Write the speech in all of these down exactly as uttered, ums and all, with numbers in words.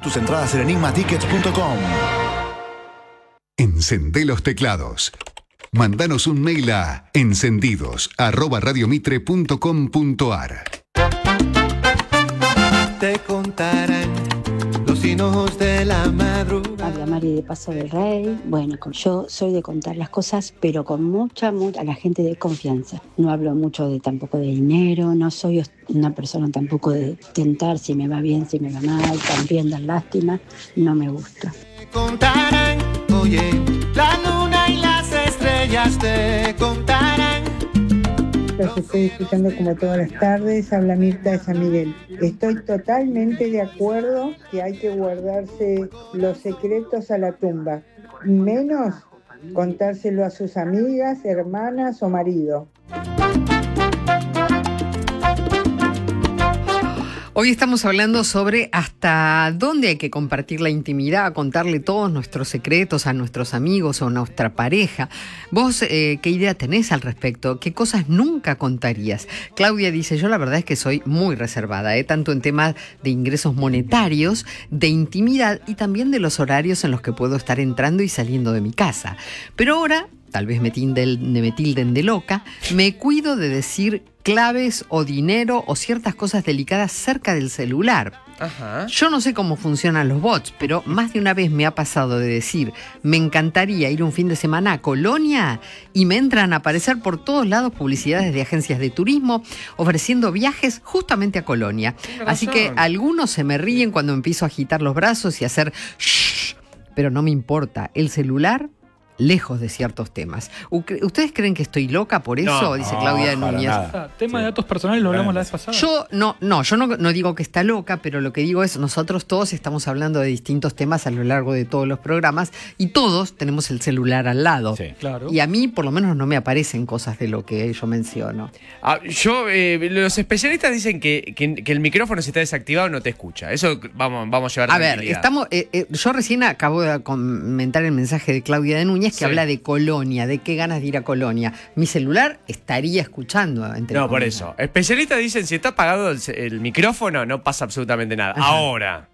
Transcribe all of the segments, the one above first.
tus entradas en enigma tickets punto com. Encendé los teclados. Mandanos un mail a encendidos arroba radiomitre punto com punto ar. Te contarán los hinojos de la madrugada. Habla Mari de Paso del Rey. Bueno, yo soy de contar las cosas, pero con mucha, mucha, a la gente de confianza. No hablo mucho de tampoco de dinero, no soy una persona tampoco de tentar si me va bien, si me va mal, también dar lástima, no me gusta. Te contarán, oye, la luna y las estrellas te contarán. Los estoy escuchando como todas las tardes. Habla Mirta de San Miguel. Estoy totalmente de acuerdo que hay que guardarse los secretos a la tumba, menos contárselo a sus amigas, hermanas o marido. Hoy estamos hablando sobre hasta dónde hay que compartir la intimidad, contarle todos nuestros secretos a nuestros amigos o a nuestra pareja. ¿Vos eh, qué idea tenés al respecto? ¿Qué cosas nunca contarías? Claudia dice, yo la verdad es que soy muy reservada, ¿eh? tanto en temas de ingresos monetarios, de intimidad y también de los horarios en los que puedo estar entrando y saliendo de mi casa. Pero ahora, tal vez me tilden, me tilden de loca, me cuido de decir claves o dinero o ciertas cosas delicadas cerca del celular. Ajá. Yo no sé cómo funcionan los bots, pero más de una vez me ha pasado de decir, me encantaría ir un fin de semana a Colonia y me entran a aparecer por todos lados publicidades de agencias de turismo ofreciendo viajes justamente a Colonia. Así que algunos se me ríen cuando empiezo a agitar los brazos y hacer shh, pero no me importa. El celular, lejos de ciertos temas. ¿Ustedes creen que estoy loca por eso? No, Dice no, Claudia para Núñez. nada. Tema de datos personales lo hablamos la vez pasada. Yo no, no, yo no, no digo que está loca, pero lo que digo es, nosotros todos estamos hablando de distintos temas a lo largo de todos los programas y todos tenemos el celular al lado. Sí. Claro. Y a mí por lo menos no me aparecen cosas de lo que yo menciono. Ah, yo, eh, los especialistas dicen que, que, que el micrófono si está desactivado no te escucha. Eso vamos, vamos a llevar A ver, tranquilidad. estamos, eh, eh, yo recién acabo de comentar el mensaje de Claudia de Núñez que Sí. habla de Colonia, de qué ganas de ir a Colonia. Mi celular estaría escuchando. Entre No, por comillas. eso. Especialistas dicen si está apagado el, el micrófono no pasa absolutamente nada. Ajá. Ahora,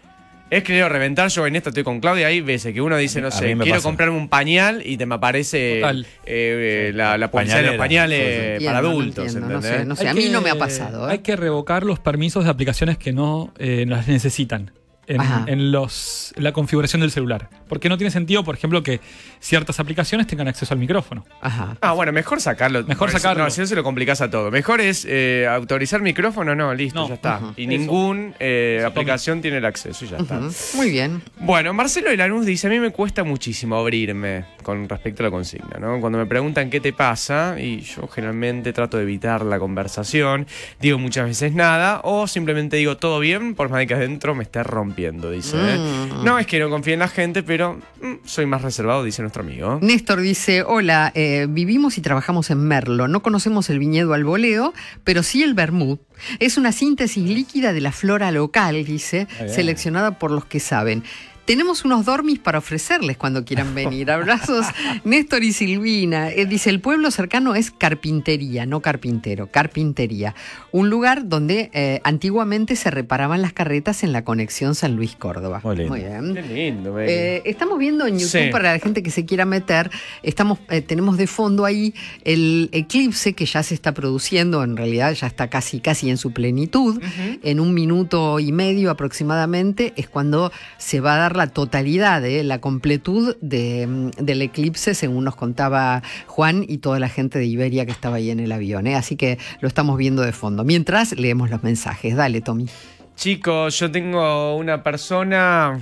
es querido reventar. Yo en esto estoy con Claudia. Hay veces que uno dice, no A sé, mí me quiero pasa. comprarme un pañal y te me aparece Total. eh, la, la publicidad de los Pañalera. pañales Sí, sí. para Entiendo, no adultos. entiendo, no ¿entendés? sé, no sé. Hay A mí que- no me ha pasado. ¿eh? Hay que revocar los permisos de aplicaciones que no eh, las necesitan en, Ajá. en los, la configuración del celular. Porque no tiene sentido, por ejemplo, que ciertas aplicaciones tengan acceso al micrófono. Ajá. Ah, bueno, mejor sacarlo. Mejor Por eso- sacarlo. No, si no se lo complicás a todo. Mejor es eh, autorizar micrófono, no, listo, No. ya está. Ujú. Y Eso. ningún eh, Eso aplicación tiene el acceso y ya está. Ujú. Muy bien. Bueno, Marcelo de Lanús dice, a mí me cuesta muchísimo abrirme con respecto a la consigna, ¿no? Cuando me preguntan qué te pasa, y yo generalmente trato de evitar la conversación, digo muchas veces nada, o simplemente digo todo bien, por más de que adentro me esté rompiendo, dice. ¿eh? Mm. No es que no confíe en la gente, pero mm, soy más reservado, dice nuestro amigo. Néstor dice, hola, eh, vivimos y trabajamos en Merlo. No conocemos el viñedo al voleo, pero sí el vermut. Es una síntesis líquida de la flora local, dice, bien. seleccionada por los que saben. Tenemos unos dormis para ofrecerles cuando quieran venir. Abrazos, Néstor y Silvina. Eh, dice, el pueblo cercano es Carpintería, no carpintero, Carpintería. Un lugar donde eh, antiguamente se reparaban las carretas en la conexión San Luis-Córdoba. Muy lindo. Muy bien. Qué lindo, Mary. Eh, estamos viendo en YouTube, Sí. para la gente que se quiera meter, estamos, eh, tenemos de fondo ahí el eclipse que ya se está produciendo, en realidad ya está casi, casi en su plenitud. Ujú. En un minuto y medio aproximadamente es cuando se va a dar la totalidad, eh, la completud de, mm, del eclipse, según nos contaba Juan y toda la gente de Iberia que estaba ahí en el avión. eh. Así que lo estamos viendo de fondo. Mientras leemos los mensajes. Dale, Tommy. Chicos, yo tengo una persona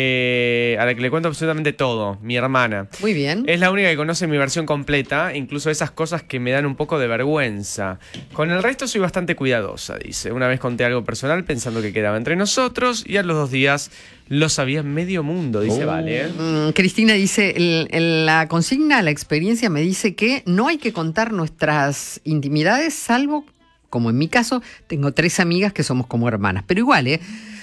que a la que le cuento absolutamente todo, mi hermana. Muy bien. Es la única que conoce mi versión completa, incluso esas cosas que me dan un poco de vergüenza. Con el resto soy bastante cuidadosa, dice. Una vez conté algo personal pensando que quedaba entre nosotros y a los dos días lo sabía medio mundo, dice Oh. Vale. ¿eh? Mm, Cristina dice, el- el- la consigna, la experiencia me dice que no hay que contar nuestras intimidades, salvo, como en mi caso, tengo tres amigas que somos como hermanas. Pero igual, ¿eh?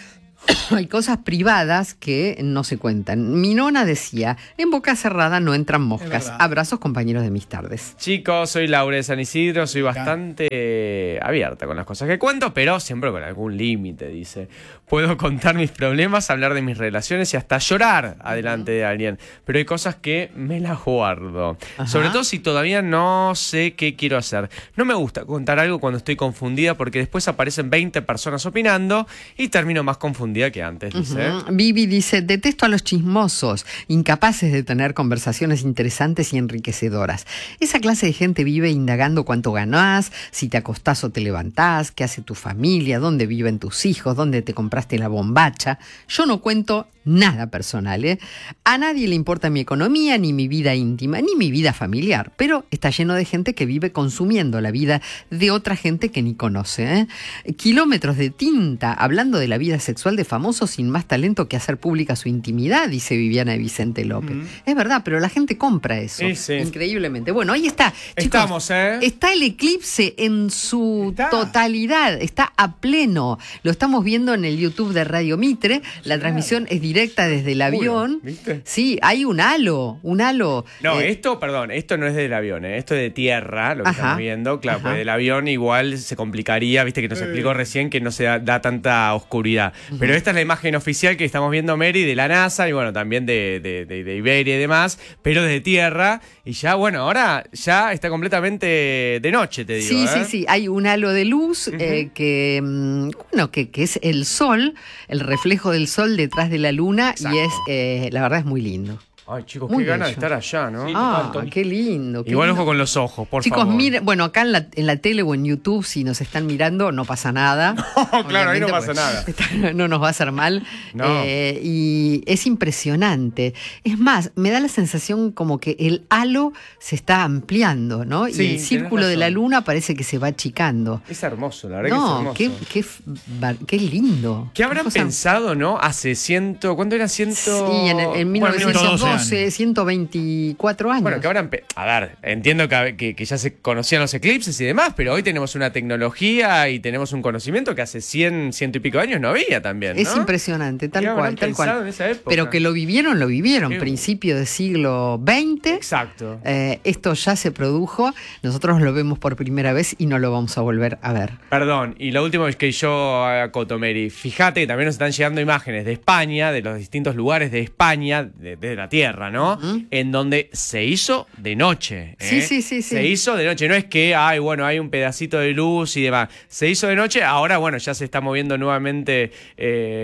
Hay cosas privadas que no se cuentan. Mi nona decía, en boca cerrada no entran moscas. Abrazos, compañeros de mis tardes. Chicos, soy Laura de San Isidro, soy bastante eh, abierta con las cosas que cuento, pero siempre con algún límite, dice. Puedo contar mis problemas, hablar de mis relaciones y hasta llorar adelante de alguien, pero hay cosas que me las guardo. Ajá. Sobre todo si todavía no sé qué quiero hacer. No me gusta contar algo cuando estoy confundida porque después aparecen veinte personas opinando y termino más confundida que antes, dice. Uh-huh. Vivi dice, detesto a los chismosos, incapaces de tener conversaciones interesantes y enriquecedoras. Esa clase de gente vive indagando cuánto ganás, si te acostás o te levantás, qué hace tu familia, dónde viven tus hijos, dónde te compraste la bombacha. Yo no cuento nada personal, ¿eh? A nadie le importa mi economía, ni mi vida íntima, ni mi vida familiar, pero está lleno de gente que vive consumiendo la vida de otra gente que ni conoce, ¿eh? Kilómetros de tinta hablando de la vida sexual de famosos sin más talento que hacer pública su intimidad, dice Viviana de Vicente López. Mm. Es verdad, pero la gente compra eso, sí, sí. Increíblemente. Bueno, ahí está. Chicos, estamos, ¿eh? Está el eclipse en su está. totalidad, está a pleno. Lo estamos viendo en el YouTube de Radio Mitre, la transmisión es directa directa desde el avión. ¿Viste? Sí, hay un halo, un halo. No, eh, esto, perdón, esto no es del avión, ¿eh? Esto es de tierra, lo que ajá, estamos viendo. Claro, pues del avión igual se complicaría, viste que nos explicó recién que no se da, da tanta oscuridad. Uh-huh. Pero esta es la imagen oficial que estamos viendo, Mary, de la NASA y bueno, también de, de, de, de Iberia y demás, pero desde tierra. Y ya, bueno, ahora ya está completamente de noche, te digo. Sí, ¿eh? sí, sí. Hay un halo de luz uh-huh. eh, que, bueno, que, que es el sol, el reflejo del sol detrás de la luna. Exacto. Y es, eh, la verdad es muy lindo. Ay, chicos, muy qué ganas de estar allá, ¿no? Sí, ah, qué lindo. Qué Igual lindo. Ojo con los ojos, por chicos, favor. Chicos, miren, bueno, acá en la, en la tele o en YouTube, si nos están mirando, no pasa nada. No, claro, ahí no pasa nada. No nos va a hacer mal. No. Eh, y es impresionante. Es más, me da la sensación como que el halo se está ampliando, ¿no? Sí, y el círculo de la luna parece que se va achicando. Es hermoso, la verdad no, que es hermoso. Qué, qué, qué lindo. ¿Qué habrán cosa... pensado, no? Hace ciento... ¿Cuánto era? Ciento... Sí, en, en mil novecientos doce, ciento veinticuatro años. Bueno, que habrán... A ver, entiendo que, que, que ya se conocían los eclipses y demás, pero hoy tenemos una tecnología y tenemos un conocimiento que hace cien, ciento y pico años no había también, ¿no? Es impresionante, tal cual, tal cual. En esa época? Pero que lo vivieron, lo vivieron. Qué... Principio del siglo veinte. Exacto. Eh, esto ya se produjo. Nosotros lo vemos por primera vez y no lo vamos a volver a ver. Perdón, y la última vez que yo acoto, Mary, fíjate que también nos están llegando imágenes de España, de los distintos lugares de España, de, de la Tierra, ¿no? Uh-huh. En donde se hizo de noche. ¿eh? Sí, sí, sí, sí. Se hizo de noche. No es que, ay, bueno, hay un pedacito de luz y demás. Se hizo de noche. Ahora, bueno, ya se está moviendo nuevamente eh,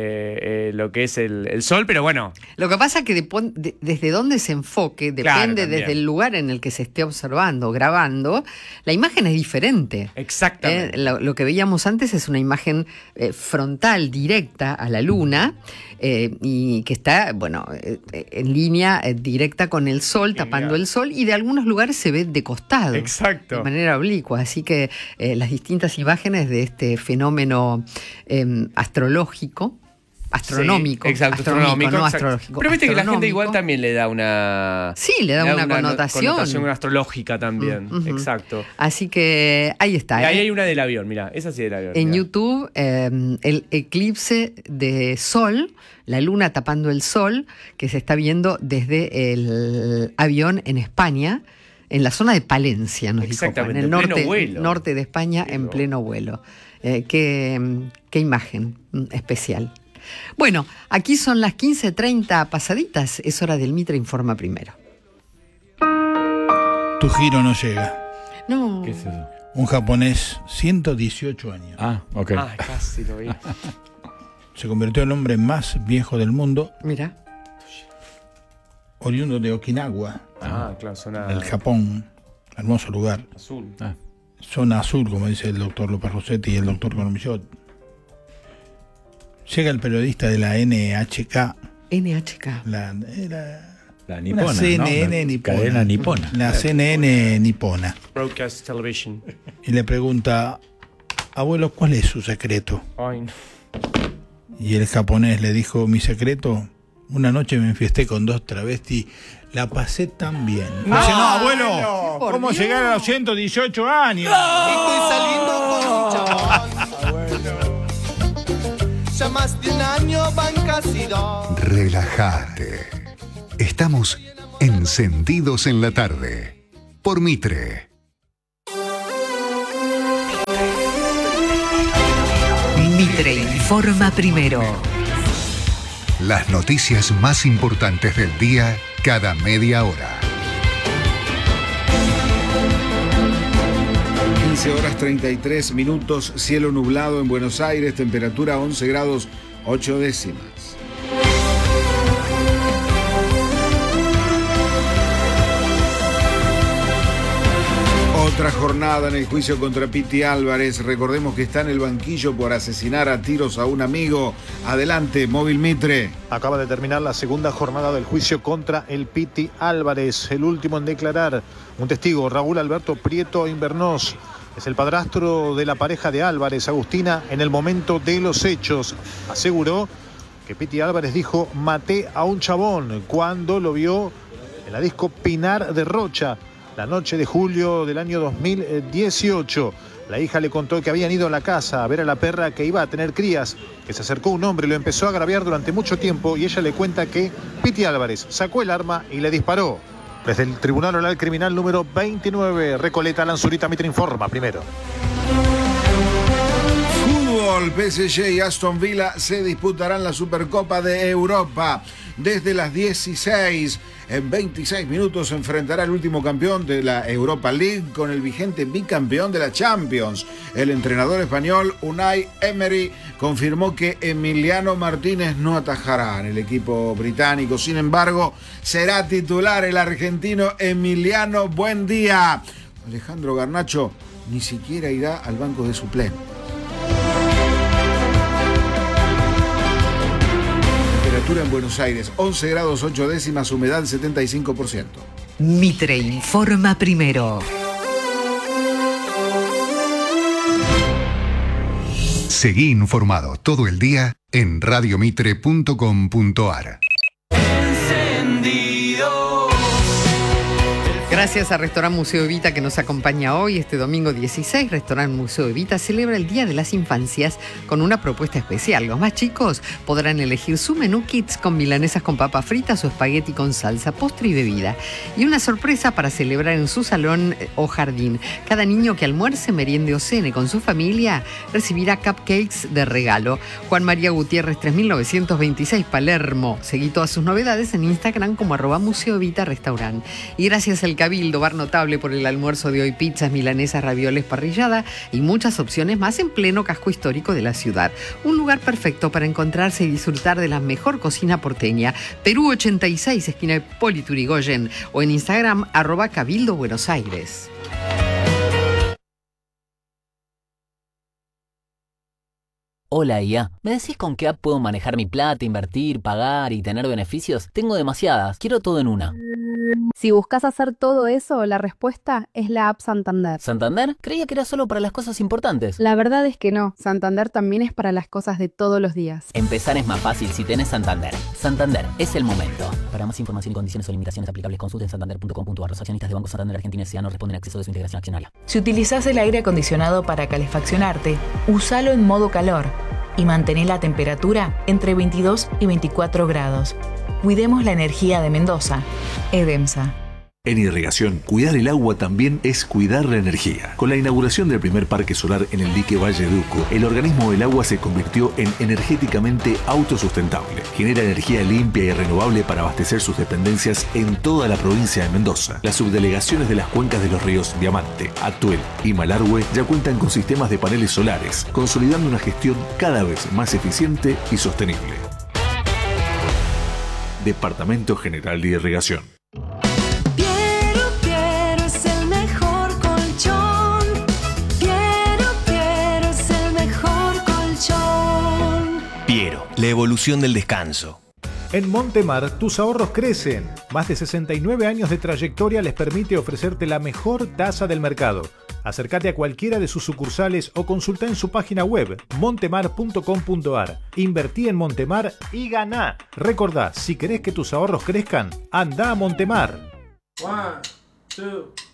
eh, lo que es el, el sol, pero bueno. Lo que pasa es que de, de, desde dónde se enfoque, depende claro, desde el lugar en el que se esté observando, grabando, la imagen es diferente. Exactamente. Eh, lo, lo que veíamos antes es una imagen eh, frontal, directa a la luna, eh, y que está, bueno, eh, en línea eh, directa con el sol, Genial. tapando el sol, y de algunos lugares se ve de costado. Exacto. De manera oblicua. Así que eh, las distintas imágenes de este fenómeno eh, astrológico, astronómico, sí, exacto, astronómico, no exacto. astrológico. Pero viste que la gente igual también le da una... Sí, le da, le da una, una connotación. connotación astrológica también, uh-huh. exacto. Así que ahí está. Y ahí ¿eh? hay una del avión, mira, esa sí del avión. En mirá. YouTube, eh, el eclipse de sol, la luna tapando el sol, que se está viendo desde el avión en España, en la zona de Palencia, nos dijo Juan, en el norte, norte de España, Pero... en pleno vuelo. Eh, qué, qué imagen especial. Bueno, aquí son las quince treinta pasaditas, es hora del Mitre Informa Primero. Tu giro no llega. No. ¿Qué es eso? Un japonés, ciento dieciocho años. Ah, ok. Ah, casi lo vi. Se convirtió en el hombre más viejo del mundo. Mira. Oriundo de Okinawa. Ah, claro, zona... del Japón. Hermoso lugar. Azul. Ah. Zona azul, como dice el doctor López Rossetti y el doctor Cormillot. Llega el periodista de la N H K. N H K. La, la, la nipona, C N N ¿no? La nipona. cadena nipona. La C N N nipona. Broadcast Television. Y le pregunta, abuelo, ¿cuál es su secreto? Ay, no. Y el japonés le dijo, mi secreto, una noche me enfiesté con dos travestis, la pasé tan bien. No, dice, no, abuelo, no, ¿cómo Dios. llegar a los ciento dieciocho años? Estoy saliendo con un chabón. ya más de un año van casi dos. Relájate. Estamos encendidos en la tarde. Por Mitre. Mitre informa primero. Las noticias más importantes del día cada media hora. quince horas treinta y tres minutos, cielo nublado en Buenos Aires, temperatura once grados ocho décimas. Otra jornada en el juicio contra Piti Álvarez. Recordemos que está en el banquillo por asesinar a tiros a un amigo. Adelante, Móvil Mitre. Acaba de terminar la segunda jornada del juicio contra el Piti Álvarez. El último en declarar, un testigo, Raúl Alberto Prieto Invernós. Es el padrastro de la pareja de Álvarez, Agustina, en el momento de los hechos. Aseguró que Piti Álvarez dijo: maté a un chabón, cuando lo vio en la disco Pinar de Rocha, la noche de julio del año dos mil dieciocho. La hija le contó que habían ido a la casa a ver a la perra que iba a tener crías, que se acercó un hombre y lo empezó a agraviar durante mucho tiempo, y ella le cuenta que Piti Álvarez sacó el arma y le disparó. Desde el Tribunal Oral Criminal número veintinueve, Recoleta, Lanzurita, Mitre informa primero. Fútbol, P S G y Aston Villa se disputarán la Supercopa de Europa. Desde las dieciséis, en veintiséis minutos, se enfrentará el último campeón de la Europa League con el vigente bicampeón de la Champions. El entrenador español Unai Emery confirmó que Emiliano Martínez no atajará en el equipo británico. Sin embargo, será titular el argentino Emiliano Buendía. Alejandro Garnacho ni siquiera irá al banco de suplentes. Temperatura en Buenos Aires, once grados ocho décimas, humedad setenta y cinco por ciento. Mitre informa primero. Seguí informado todo el día en radiomitre punto com punto ar. Gracias a Restaurant Museo Evita, que nos acompaña hoy, este domingo dieciséis. Restaurant Museo Evita celebra el Día de las Infancias con una propuesta especial. Los más chicos podrán elegir su menú kids con milanesas con papas fritas o espagueti con salsa, postre y bebida. Y una sorpresa para celebrar en su salón o jardín. Cada niño que almuerce, meriende o cene con su familia recibirá cupcakes de regalo. Juan María Gutiérrez, tres mil novecientos veintiséis, Palermo. Seguí todas sus novedades en Instagram como arroba Museo Evita Restaurant. Y gracias al Cabildo Bar Notable por el almuerzo de hoy: pizzas, milanesas, ravioles, parrillada y muchas opciones más en pleno casco histórico de la ciudad. Un lugar perfecto para encontrarse y disfrutar de la mejor cocina porteña. Perú ochenta y seis, esquina Hipólito Yrigoyen, o en Instagram arroba Cabildo Buenos Aires. Hola I A, ¿me decís con qué app puedo manejar mi plata, invertir, pagar y tener beneficios? Tengo demasiadas, quiero todo en una. Si buscas hacer todo eso, la respuesta es la app Santander. ¿Santander? Creía que era solo para las cosas importantes. La verdad es que no, Santander también es para las cosas de todos los días. Empezar es más fácil si tenés Santander. Santander, es el momento. Para más información y condiciones o limitaciones aplicables, consulten santander punto com punto ar. Los accionistas de Banco Santander Argentina S A no responden a acceso de su integración accionaria. Si utilizás el aire acondicionado para calefaccionarte, úsalo en modo calor y mantén la temperatura entre veintidós y veinticuatro grados. Cuidemos la energía de Mendoza. EDEMSA. En irrigación, cuidar el agua también es cuidar la energía. Con la inauguración del primer parque solar en el dique Valle Duco, el organismo del agua se convirtió en energéticamente autosustentable. Genera energía limpia y renovable para abastecer sus dependencias en toda la provincia de Mendoza. Las subdelegaciones de las cuencas de los ríos Diamante, Atuel y Malargüe ya cuentan con sistemas de paneles solares, consolidando una gestión cada vez más eficiente y sostenible. Departamento General de Irrigación. Piero, la evolución del descanso. En Montemar, tus ahorros crecen. Más de sesenta y nueve años de trayectoria les permite ofrecerte la mejor tasa del mercado. Acércate a cualquiera de sus sucursales o consulta en su página web montemar punto com punto ar. Invertí en Montemar y ganá. Recordá, si querés que tus ahorros crezcan, anda a Montemar. One, two.